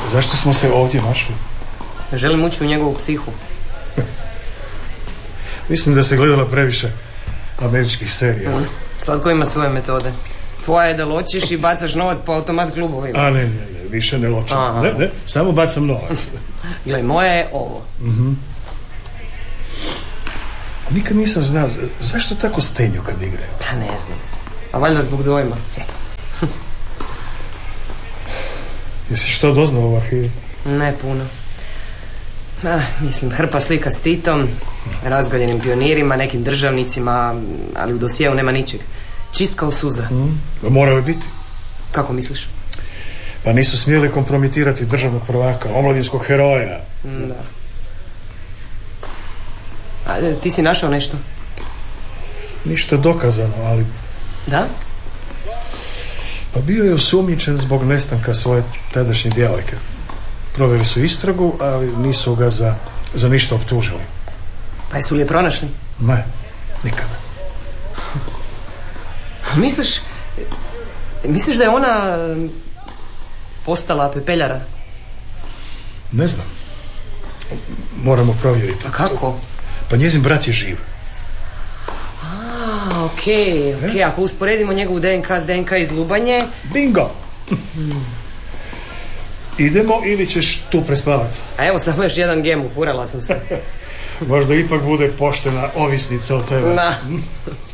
Zašto smo se ovdje našli? Želim ući u njegovu psihu. Mislim da se gledala previše američkih serija. Svatko ima svoje metode. Tvoja je da ločiš i bacaš novac po automat klubovima. A ne, više ne ločim. Ne, samo bacam novac. Gle, moja je ovo. Nikad nisam znao, zašto tako stenju kad igraju? Pa ne znam. A valjda zbog dojma. Jesi što doznao u arhivi? Ne puno. Mislim, hrpa slika s Titom, razgaljenim pionirima, nekim državnicima, ali u dosjeu nema ničeg. Čist kao suza. Morao je biti. Kako misliš? Pa nisu smjeli kompromitirati državnog prvaka, omladinskog heroja. Da. A ti si našao nešto? Ništa dokazano, ali... Da? Pa bio je osumnjičen zbog nestanka svoje tadašnje djevojke. Proveli su istragu, ali nisu ga za ništa optužili. Pa jesu li je pronašli? Ne, nikada. Misliš da je ona postala pepeljara? Ne znam. Moramo provjeriti. A kako? Pa njezin brat je živ. Okej. Ako usporedimo njegovu DNK s DNK iz Lubanje... Bingo! Idemo ili ćeš tu prespavati? A evo samo još jedan gem, ufurala sam se. Možda ipak bude poštena ovisnica od tebe. Na.